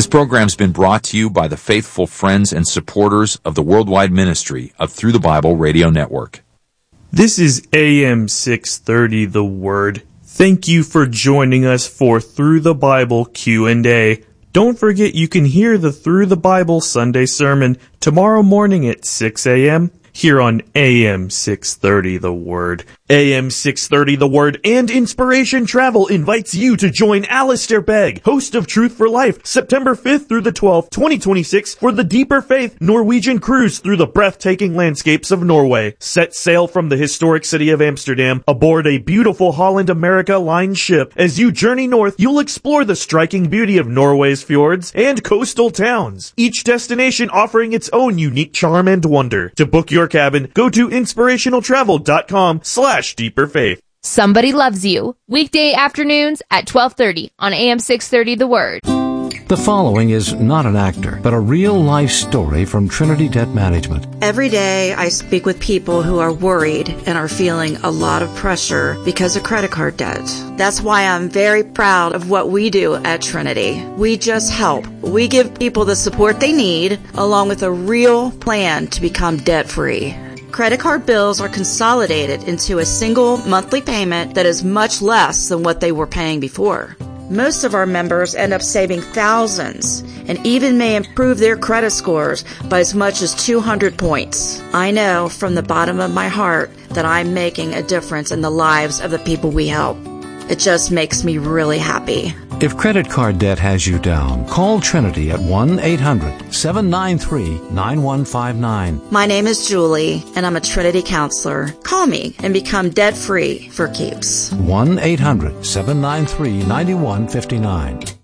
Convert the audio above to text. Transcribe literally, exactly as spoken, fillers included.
This program's been brought to you by the faithful friends and supporters of the worldwide ministry of Through the Bible Radio Network. This is A M six thirty, The Word. Thank you for joining us for Through the Bible Q and A. Don't forget you can hear the Through the Bible Sunday sermon tomorrow morning at six a.m. here on A M six thirty, The Word. A M six thirty, The Word and Inspiration Travel invites you to join Alistair Begg, host of Truth for Life, September fifth through the twelfth, twenty twenty-six, for the Deeper Faith Norwegian cruise through the breathtaking landscapes of Norway. Set sail from the historic city of Amsterdam aboard a beautiful Holland America Line ship. As you journey north, you'll explore the striking beauty of Norway's fjords and coastal towns, each destination offering its own unique charm and wonder. To book your cabin, go to inspirational travel dot com slash deeper faith. Somebody Loves You, weekday afternoons at twelve thirty on A M six thirty The Word. The following is not an actor, but a real-life story from Trinity Debt Management. Every day I speak with people who are worried and are feeling a lot of pressure because of credit card debt. That's why I'm very proud of what we do at Trinity. We just help. We give people the support they need, along with a real plan to become debt-free. Credit card bills are consolidated into a single monthly payment that is much less than what they were paying before. Most of our members end up saving thousands and even may improve their credit scores by as much as two hundred points. I know from the bottom of my heart that I'm making a difference in the lives of the people we help. It just makes me really happy. If credit card debt has you down, call Trinity at one eight hundred seven nine three nine one five nine. My name is Julie, and I'm a Trinity counselor. Call me and become debt-free for keeps. one eight hundred seven nine three nine one five nine.